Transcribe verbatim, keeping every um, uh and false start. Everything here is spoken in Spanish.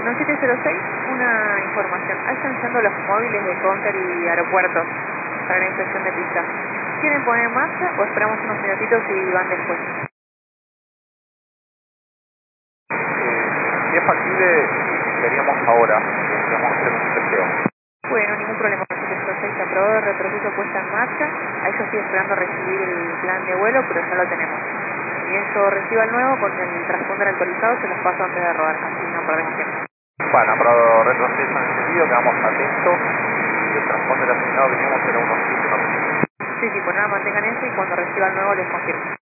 nueve siete cero seis, una información. Ahí están usando los móviles de counter y aeropuertos para la inspección de pista. ¿Quieren poner en marcha o esperamos unos minutitos y van después? Eh, si es factible, queríamos ahora, queríamos hacer un chequeo. Bueno, ningún problema. nueve siete cero seis, aprobado de retroceso puesta en marcha. Ahí yo estoy esperando recibir el plan de vuelo, pero ya lo tenemos. Y eso reciba el nuevo con el transponder actualizado, se los paso antes de rodar, así no perdemos tiempo. Bueno, aprobado retroceso en el sentido, quedamos atentos y el transporte asignado que teníamos era unos siete, no sé. Sí, sí, pues nada, mantengan eso y cuando reciba el nuevo les confirmo.